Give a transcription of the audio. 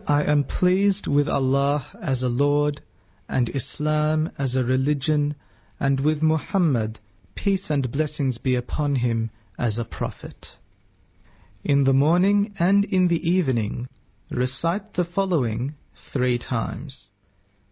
I am pleased with Allah as a Lord, and Islam as a religion, and with Muhammad, peace and blessings be upon him, as a prophet. In the morning and in the evening, recite the following 3 times.